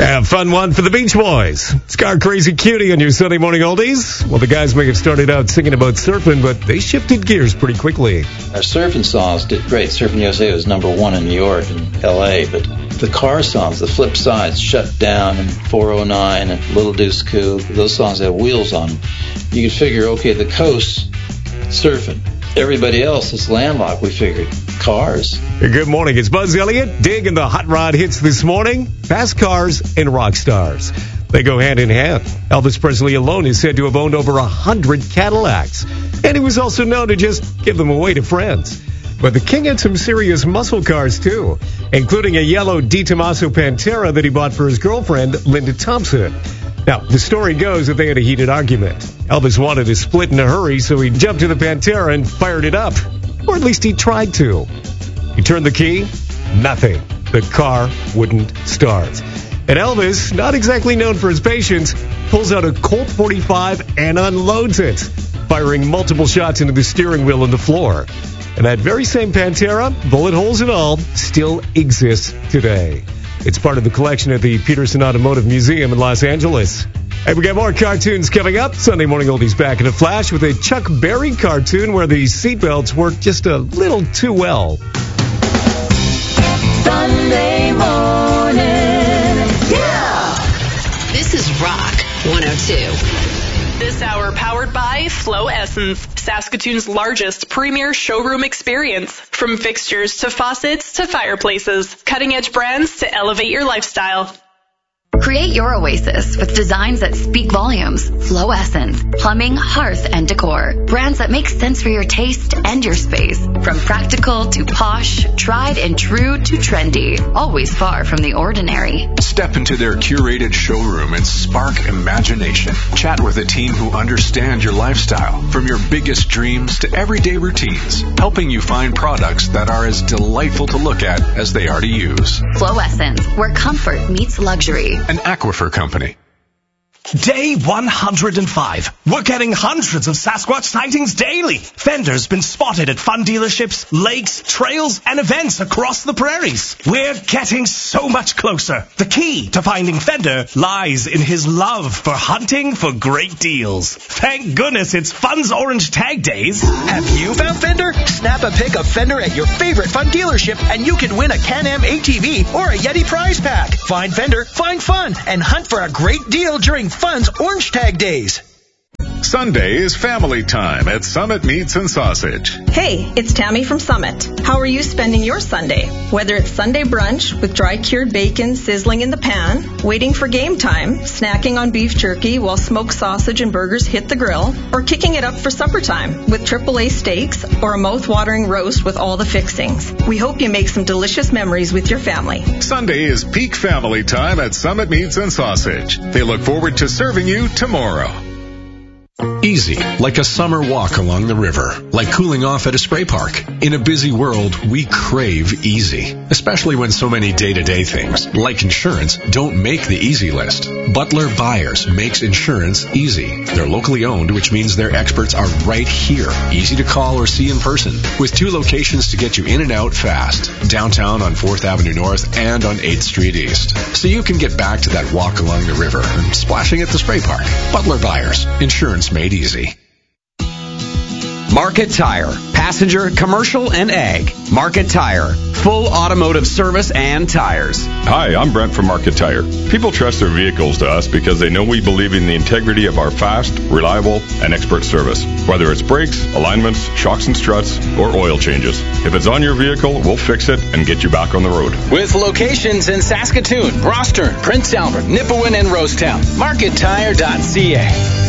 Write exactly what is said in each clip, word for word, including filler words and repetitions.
A fun one for the Beach Boys. Scar Crazy Cutie on your Sunday morning oldies. Well, the guys may have started out singing about surfing, but they shifted gears pretty quickly. Our surfing songs did great. Surfing U S A was number one in New York and L A, but the car songs, the flip sides, Shut Down and four oh nine and Little Deuce Coupe, those songs have wheels on them. You could figure, okay, the coast, surfing. Everybody else is landlocked, we figured. Cars. Good morning. It's Buzz Elliott digging the hot rod hits this morning. Fast cars and rock stars. They go hand in hand. Elvis Presley alone is said to have owned over a hundred Cadillacs. And he was also known to just give them away to friends. But the king had some serious muscle cars, too, including a yellow Di Tommaso Pantera that he bought for his girlfriend, Linda Thompson. Now, the story goes that they had a heated argument. Elvis wanted to split in a hurry, so he jumped to the Pantera and fired it up. Or at least he tried to. He turned the key. Nothing. The car wouldn't start. And Elvis, not exactly known for his patience, pulls out a Colt forty-five and unloads it, firing multiple shots into the steering wheel and the floor. And that very same Pantera, bullet holes and all, still exists today. It's part of the collection at the Peterson Automotive Museum in Los Angeles. Hey, we got more cartoons coming up. Sunday Morning Oldies back in a flash with a Chuck Berry cartoon where the seatbelts work just a little too well. Sunday morning, yeah! This is Rock one oh two. This hour powered by Flow Essence, Saskatoon's largest premier showroom experience. From fixtures to faucets to fireplaces, cutting-edge brands to elevate your lifestyle. Create your oasis with designs that speak volumes. Flow Essence, plumbing, hearth, and decor. Brands that make sense for your taste and your space. From practical to posh, tried and true to trendy. Always far from the ordinary. Step into their curated showroom and spark imagination. Chat with a team who understand your lifestyle, from your biggest dreams to everyday routines, helping you find products that are as delightful to look at as they are to use. Flow Essence, where comfort meets luxury. An Aquifer company. Day one hundred five. We're getting hundreds of Sasquatch sightings daily. Fender's been spotted at fun dealerships, lakes, trails, and events across the prairies. We're getting so much closer. The key to finding Fender lies in his love for hunting for great deals. Thank goodness it's Fun's Orange Tag Days. Have you found Fender? Snap a pic of Fender at your favorite Fun dealership and you can win a Can-Am A T V or a Yeti prize pack. Find Fender, find fun, and hunt for a great deal during Fun's Orange Tag Days. Sunday is family time at Summit Meats and Sausage. Hey, it's Tammy from Summit. How are you spending your Sunday? Whether it's Sunday brunch with dry-cured bacon sizzling in the pan, waiting for game time, snacking on beef jerky while smoked sausage and burgers hit the grill, or kicking it up for supper time with triple A steaks or a mouth-watering roast with all the fixings. We hope you make some delicious memories with your family. Sunday is peak family time at Summit Meats and Sausage. They look forward to serving you tomorrow. Easy, like a summer walk along the river, like cooling off at a spray park. In a busy world, we crave easy, especially when so many day-to-day things, like insurance, don't make the easy list. Butler Buyers makes insurance easy. They're locally owned, which means their experts are right here, easy to call or see in person, with two locations to get you in and out fast, downtown on fourth Avenue North and on eighth Street East. So you can get back to that walk along the river and splashing at the spray park. Butler Buyers, insurance made easy. Market Tire, passenger, commercial, and ag. Market Tire, full automotive service and tires. Hi, I'm Brent from Market Tire. People trust their vehicles to us because they know we believe in the integrity of our fast, reliable, and expert service. Whether it's brakes, alignments, shocks and struts, or oil changes. If it's on your vehicle, we'll fix it and get you back on the road. With locations in Saskatoon, Broston, Prince Albert, Nipawin, and Rosetown. market tire dot c a.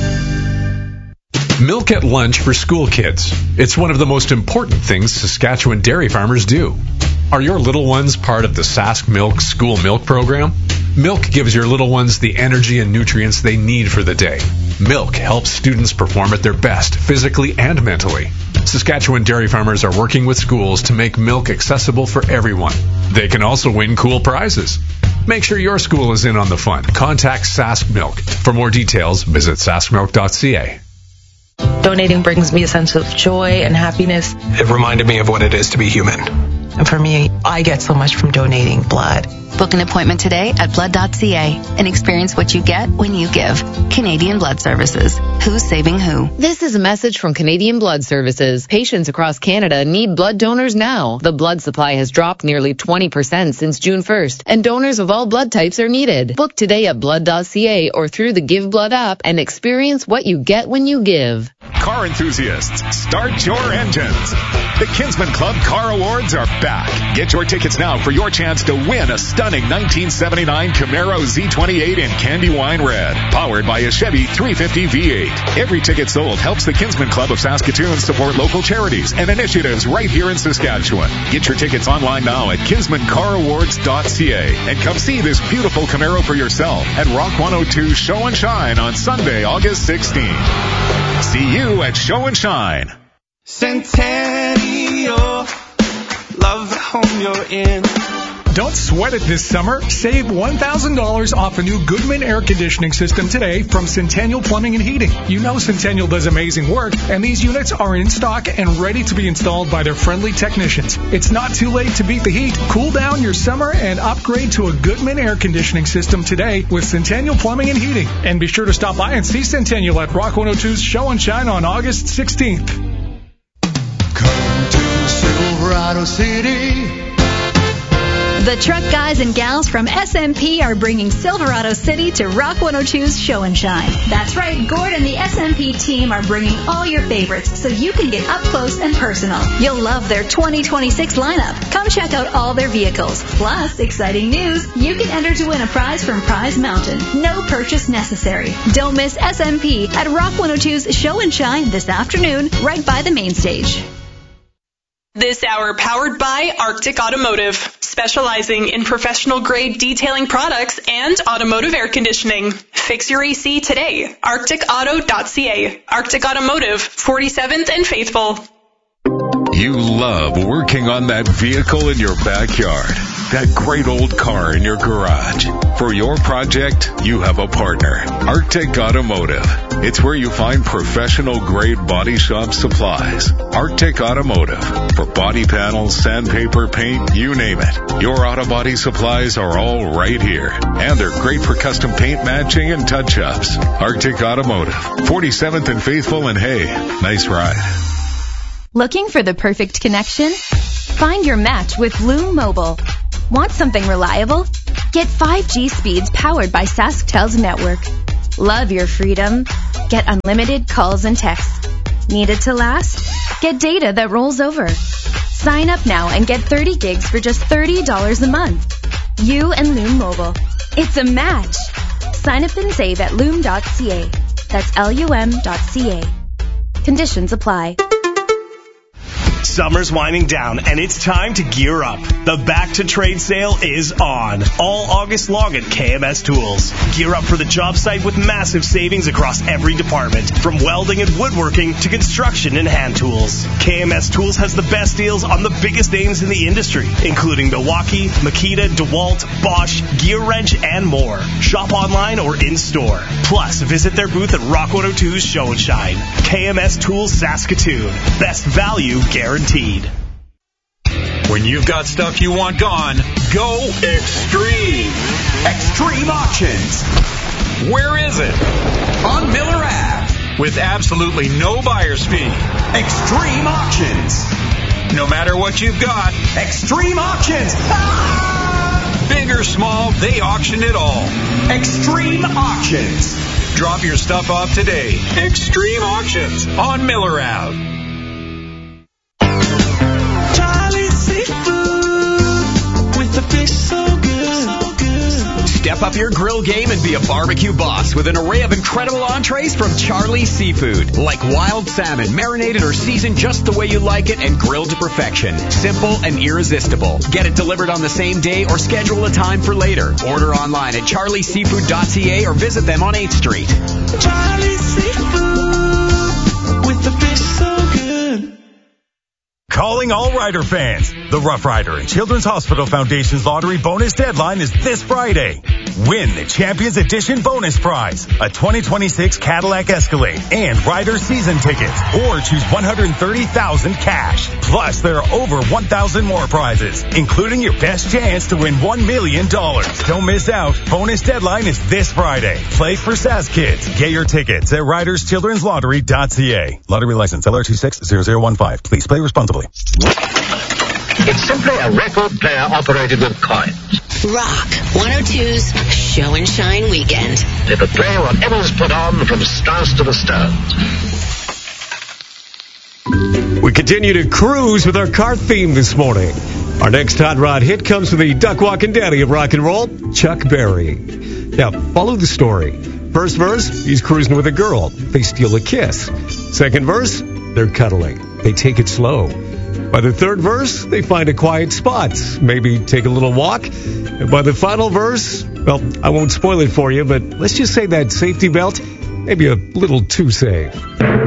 Milk at lunch for school kids. It's one of the most important things Saskatchewan dairy farmers do. Are your little ones part of the Sask Milk School Milk Program? Milk gives your little ones the energy and nutrients they need for the day. Milk helps students perform at their best, physically and mentally. Saskatchewan dairy farmers are working with schools to make milk accessible for everyone. They can also win cool prizes. Make sure your school is in on the fun. Contact Sask Milk. For more details, visit sask milk dot c a. Donating brings me a sense of joy and happiness. It reminded me of what it is to be human. And for me, I get so much from donating blood. Book an appointment today at blood dot c a and experience what you get when you give. Canadian Blood Services. Who's saving who? This is a message from Canadian Blood Services. Patients across Canada need blood donors now. The blood supply has dropped nearly twenty percent since June first, and donors of all blood types are needed. Book today at blood dot c a or through the Give Blood app and experience what you get when you give. Car enthusiasts, start your engines. The Kinsman Club Car Awards are back. Get your tickets now for your chance to win a stunning nineteen seventy-nine Camaro Z twenty-eight in candy wine red, powered by a Chevy three fifty V eight. Every ticket sold helps the Kinsman Club of Saskatoon support local charities and initiatives right here in Saskatchewan. Get your tickets online now at kinsman car awards dot c a and come see this beautiful Camaro for yourself at Rock one oh two Show and Shine on Sunday, August sixteenth. See you at Show and Shine. Centennial, love the home you're in. Don't sweat it this summer. Save one thousand dollars off a new Goodman air conditioning system today from Centennial Plumbing and Heating. You know Centennial does amazing work, and these units are in stock and ready to be installed by their friendly technicians. It's not too late to beat the heat. Cool down your summer and upgrade to a Goodman air conditioning system today with Centennial Plumbing and Heating. And be sure to stop by and see Centennial at Rock one oh two's Show and Shine on August sixteenth. Come to Silverado City. The truck guys and gals from S M P are bringing Silverado City to Rock one oh two's Show and Shine. That's right, Gord and the S M P team are bringing all your favorites so you can get up close and personal. You'll love their twenty twenty-six lineup. Come check out all their vehicles. Plus, exciting news, you can enter to win a prize from Prize Mountain. No purchase necessary. Don't miss S M P at Rock one oh two's Show and Shine this afternoon, right by the main stage. This hour powered by Arctic Automotive, specializing in professional-grade detailing products and automotive air conditioning. Fix your A C today. arctic auto dot c a. Arctic Automotive, forty-seventh and Faithful. You love working on that vehicle in your backyard, that great old car in your garage. For your project, you have a partner, Arctic Automotive. It's where you find professional-grade body shop supplies. Arctic Automotive. For body panels, sandpaper, paint, you name it. Your auto body supplies are all right here. And they're great for custom paint matching and touch-ups. Arctic Automotive. forty-seventh and Faithful and Hay. Nice ride. Looking for the perfect connection? Find your match with Loom Mobile. Want something reliable? Get five G speeds powered by SaskTel's network. Love your freedom? Get unlimited calls and texts. Need it to last? Get data that rolls over. Sign up now and get thirty gigs for just thirty dollars a month. You and Loom Mobile. It's a match. Sign up and save at loom dot c a. That's L U M dot c a. Conditions apply. Summer's winding down, and it's time to gear up. The Back to Trade sale is on. All August long at K M S Tools. Gear up for the job site with massive savings across every department, from welding and woodworking to construction and hand tools. K M S Tools has the best deals on the biggest names in the industry, including Milwaukee, Makita, DeWalt, Bosch, Gear Wrench, and more. Shop online or in-store. Plus, visit their booth at Rock one oh two's Show and Shine. K M S Tools Saskatoon. Best value guaranteed. When you've got stuff you want gone, go extreme. Extreme Auctions. Where is it? On Miller Ave. With absolutely no buyer's fee. Extreme Auctions. No matter what you've got, Extreme Auctions. Ah! Big or small, they auction it all. Extreme Auctions. Drop your stuff off today. Extreme Auctions on Miller Ave. Step up your grill game and be a barbecue boss with an array of incredible entrees from Charlie's Seafood. Like wild salmon, marinated or seasoned just the way you like it and grilled to perfection. Simple and irresistible. Get it delivered on the same day or schedule a time for later. Order online at charlie seafood dot c a or visit them on eighth street. Charlie's Seafood, with the fish so good. Calling all Rider fans. The Rough Rider and Children's Hospital Foundation's lottery bonus deadline is this Friday. Win the Champions Edition bonus prize, a twenty twenty-six Cadillac Escalade and Rider season tickets, or choose one hundred thirty thousand dollars cash. Plus, there are over one thousand more prizes, including your best chance to win one million dollars. Don't miss out. Bonus deadline is this Friday. Play for S A S Kids. Get your tickets at riders children's lottery dot c a. Lottery license L R two six zero zero one five. Please play responsibly. It's simply a record player operated with coins. Rock one oh two's Show and Shine Weekend. It'll play whatever's put on from Strauss to the Stones. We continue to cruise with our car theme this morning. Our next Hot Rod hit comes from the duck walking daddy of rock and roll, Chuck Berry. Now, follow the story. First verse, he's cruising with a girl. They steal a kiss. Second verse, they're cuddling. They take it slow. By the third verse, they find a quiet spot, maybe take a little walk. And by the final verse, well, I won't spoil it for you, but let's just say that safety belt, maybe a little too safe.